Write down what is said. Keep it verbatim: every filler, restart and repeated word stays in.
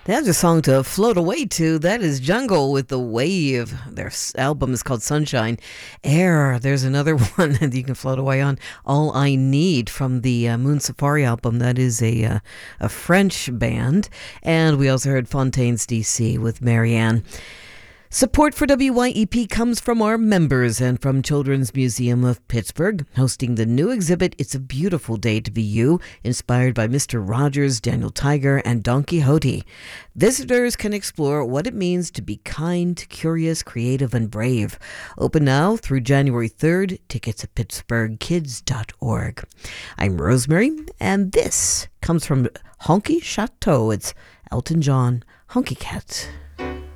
That's a song to float away to. That is Jungle with The Wave. Their s- album is called Sunshine. Air, there's another one that you can float away on. All I Need from the uh, Moon Safari album. That is a, uh, a French band. And we also heard Fontaine's D C with Marianne. Support for W Y E P comes from our members and from Children's Museum of Pittsburgh, hosting the new exhibit, It's a Beautiful Day to Be You, inspired by Mister Rogers, Daniel Tiger, and Don Quixote. Visitors can explore what it means to be kind, curious, creative, and brave. Open now through January third. Tickets at pittsburgh kids dot org. I'm Rosemary, and this comes from Honky Chateau. It's Elton John, Honky Cat.